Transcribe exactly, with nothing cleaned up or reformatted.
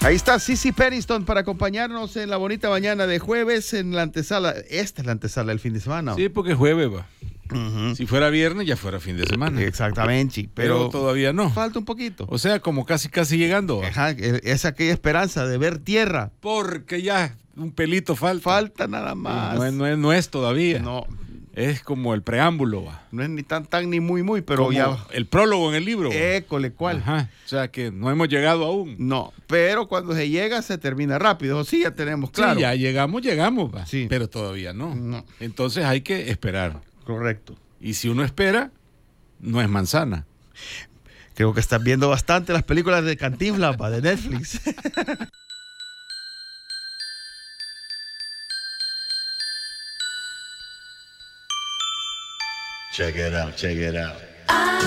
Ahí está Sissy Peniston para acompañarnos en la bonita mañana de jueves en la antesala. Esta es la antesala del fin de semana. Sí, porque es jueves, va. Uh-huh. Si fuera viernes, ya fuera fin de semana. Exactamente, pero, pero todavía no. Falta un poquito. O sea, como casi, casi llegando. Ajá, es aquella esperanza de ver tierra. Porque ya un pelito falta. Falta nada más. No es, no es, no es todavía. No. Es como el preámbulo, va. No es ni tan, tan, ni muy, muy, pero como ya. El prólogo en el libro. École, ¿cuál? Ajá. O sea que no hemos llegado aún. No, pero cuando se llega se termina rápido. Sí, ya tenemos claro. Sí, ya llegamos, llegamos, va. Sí. Pero todavía no. No. Entonces hay que esperar. Correcto. Y si uno espera, no es manzana. Creo que estás viendo bastante las películas de Cantinflas, pa, de Netflix. Check it out, check it out.